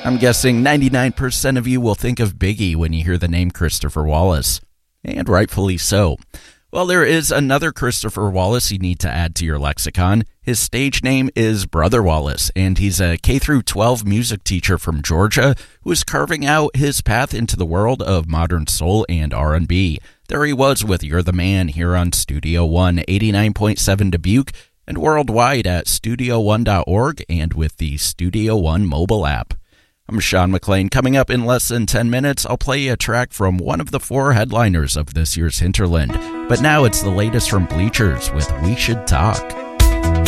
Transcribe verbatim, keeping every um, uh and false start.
I'm guessing ninety-nine percent of you will think of Biggie when you hear the name Christopher Wallace, and rightfully so. Well, there is another Christopher Wallace you need to add to your lexicon. His stage name is Brother Wallace, and he's a K through twelve music teacher from Georgia who is carving out his path into the world of modern soul and R and B. There he was with You're the Man here on Studio One, eighty-nine point seven Dubuque, and worldwide at studio one dot org and with the Studio One mobile app. I'm Sean McLean. Coming up in less than ten minutes, I'll play a track from one of the four headliners of this year's Hinterland. But now it's the latest from Bleachers with We Should Talk.